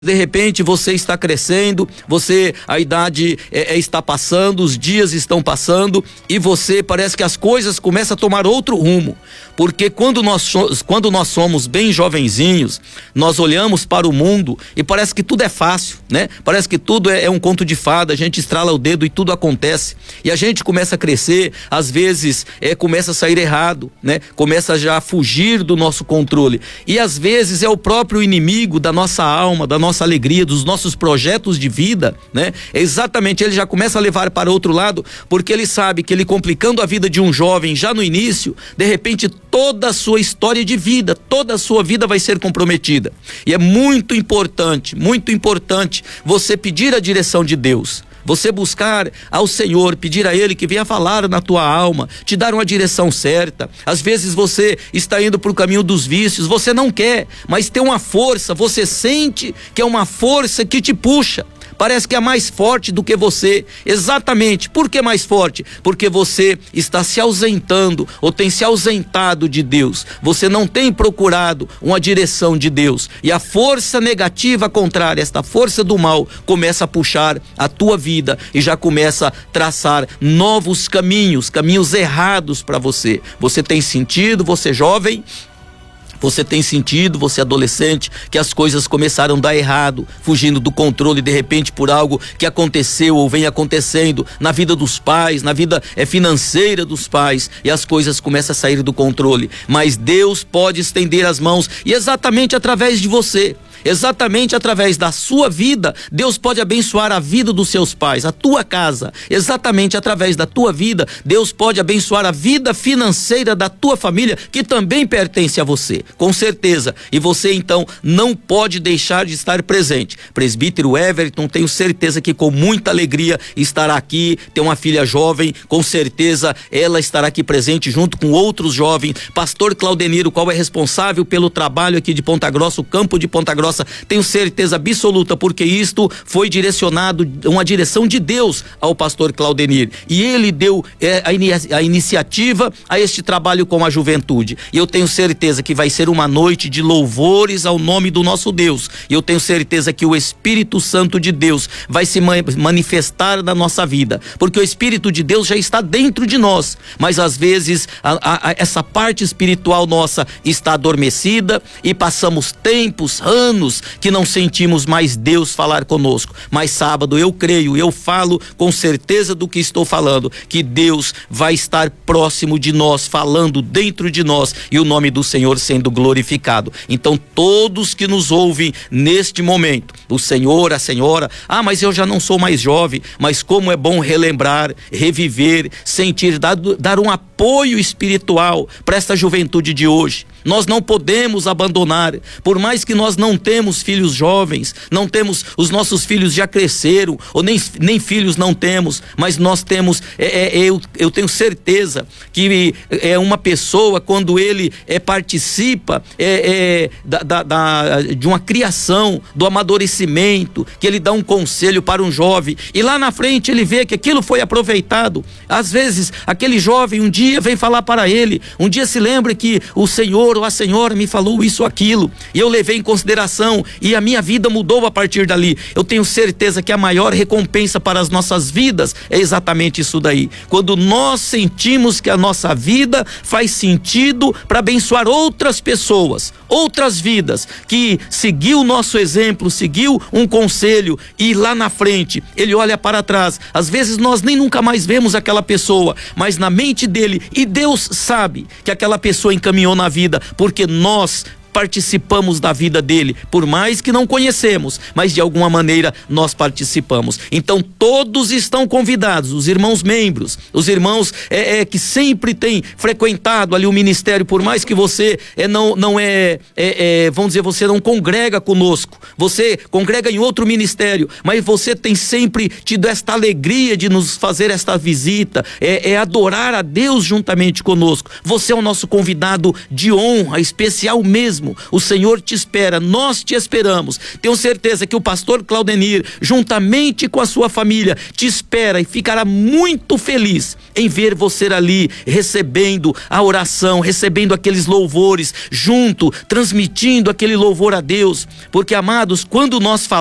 De repente você está crescendo, a idade está passando, os dias estão passando e você parece que as coisas começam a tomar outro rumo, porque quando nós somos bem jovenzinhos, nós olhamos para o mundo e parece que tudo é fácil, né? Parece que tudo é um conto de fada, a gente estrala o dedo e tudo acontece, e a gente começa a crescer, às vezes começa a sair errado, né? Começa já a fugir do nosso controle, e às vezes é o próprio inimigo da nossa alma, da nossa alegria, dos nossos projetos de vida, né? Exatamente, ele já começa a levar para outro lado, porque ele sabe que ele complicando a vida de um jovem já no início, de repente toda a sua história de vida, toda a sua vida vai ser comprometida. E é muito importante você pedir a direção de Deus. Você buscar ao Senhor, pedir a Ele que venha falar na tua alma, te dar uma direção certa. Às vezes você está indo para o caminho dos vícios, você não quer, mas tem uma força, você sente que é uma força que te puxa. Parece que é mais forte do que você. Exatamente. Por que mais forte? Porque você está se ausentando ou tem se ausentado de Deus. Você não tem procurado uma direção de Deus. E a força negativa contrária, esta força do mal, começa a puxar a tua vida e já começa a traçar novos caminhos errados para você. Você tem sentido, você jovem? Você tem sentido, você adolescente, que as coisas começaram a dar errado, fugindo do controle de repente por algo que aconteceu ou vem acontecendo na vida dos pais, na vida financeira dos pais, e as coisas começam a sair do controle. Mas Deus pode estender as mãos e exatamente através de você, exatamente através da sua vida, Deus pode abençoar a vida dos seus pais, a tua casa. Exatamente através da tua vida, Deus pode abençoar a vida financeira da tua família, que também pertence a você, com certeza. E você então não pode deixar de estar presente. Presbítero Everton, tenho certeza que com muita alegria estará aqui. Tem uma filha jovem, com certeza ela estará aqui presente junto com outros jovens. Pastor Claudenir, o qual é responsável pelo trabalho aqui de Ponta Grossa, o campo de Ponta Grossa, tenho certeza absoluta, porque isto foi direcionado, uma direção de Deus ao pastor Claudenir, e ele deu a iniciativa a este trabalho com a juventude, e eu tenho certeza que vai ser uma noite de louvores ao nome do nosso Deus, e eu tenho certeza que o Espírito Santo de Deus vai se manifestar na nossa vida, porque o Espírito de Deus já está dentro de nós, mas às vezes essa parte espiritual nossa está adormecida, e passamos tempos, anos, que não sentimos mais Deus falar conosco. Mas sábado eu creio, eu falo com certeza do que estou falando, que Deus vai estar próximo de nós, falando dentro de nós, e o nome do Senhor sendo glorificado. Então todos que nos ouvem neste momento, o senhor, a senhora, mas eu já não sou mais jovem, mas como é bom relembrar, reviver, sentir, dar um apoio espiritual para esta juventude de hoje. Nós não podemos abandonar, por mais que nós não temos filhos jovens, não temos, os nossos filhos já cresceram, ou nem filhos não temos, mas nós temos, eu tenho certeza que uma pessoa, quando ele participa de uma criação, do amadurecimento, que ele dá um conselho para um jovem, e lá na frente ele vê que aquilo foi aproveitado. Às vezes aquele jovem um dia vem falar para ele, um dia se lembra que o Senhor ou a senhora me falou isso, aquilo, e eu levei em consideração, e a minha vida mudou a partir dali. Eu tenho certeza que a maior recompensa para as nossas vidas é exatamente isso daí, quando nós sentimos que a nossa vida faz sentido para abençoar outras pessoas, outras vidas, que seguiu o nosso exemplo, seguiu um conselho, e lá na frente ele olha para trás, às vezes nós nem nunca mais vemos aquela pessoa, mas na mente dele, e Deus sabe que aquela pessoa encaminhou na vida, porque nós participamos da vida dele, por mais que não conhecemos, mas de alguma maneira nós participamos. Então todos estão convidados, os irmãos membros, os irmãos que sempre têm frequentado ali o ministério, por mais que você vamos dizer, você não congrega conosco, você congrega em outro ministério, mas você tem sempre tido esta alegria de nos fazer esta visita, adorar a Deus juntamente conosco. Você é o nosso convidado de honra, especial mesmo, mesmo. O Senhor te espera, nós te esperamos. Tenho certeza que o pastor Claudenir, juntamente com a sua família, te espera e ficará muito feliz em ver você ali recebendo a oração, recebendo aqueles louvores junto, transmitindo aquele louvor a Deus. Porque, amados, quando nós falamos